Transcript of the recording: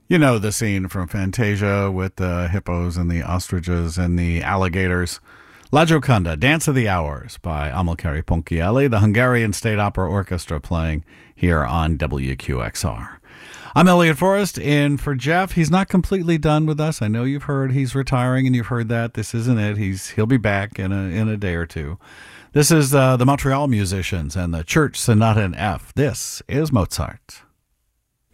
You know the scene from Fantasia with the hippos and the ostriches and the alligators. La Gioconda, Dance of the Hours by Amilcare Ponchielli, the Hungarian State Opera Orchestra playing here on WQXR. I'm Elliot Forrest, in for Jeff. He's not completely done with us. I know you've heard he's retiring, and you've heard that. This isn't it. He'll be back in a day or two. This is the Montreal Musicians and the Church Sonata in F. This is Mozart.